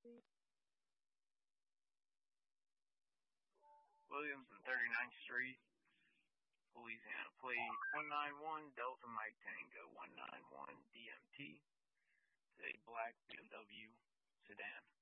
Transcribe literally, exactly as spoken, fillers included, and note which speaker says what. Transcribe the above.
Speaker 1: Williams and thirty-ninth Street, Louisiana. Plate one nine one Delta Mike Tango one nine one D M T. It's a black B M W sedan.